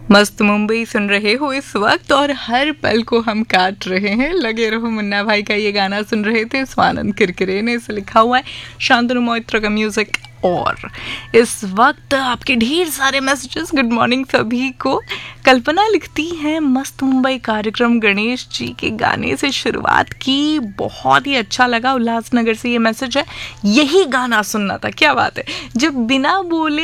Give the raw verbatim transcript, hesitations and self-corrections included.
मस्त मुंबई सुन रहे हो इस वक्त और हर पल को हम काट रहे हैं। लगे रहो मुन्ना भाई का ये गाना सुन रहे थे स्वानंद किरकिरे ने, इसे लिखा हुआ है शांतनु मोहित्रा का म्यूजिक। और इस वक्त आपके ढेर सारे मैसेजेस। गुड मॉर्निंग सभी को। कल्पना लिखती हैं मस्त मुंबई कार्यक्रम गणेश जी के गाने से शुरुआत की, बहुत ही अच्छा लगा। उल्लासनगर से ये मैसेज है, यही गाना सुनना था। क्या बात है, जब बिना बोले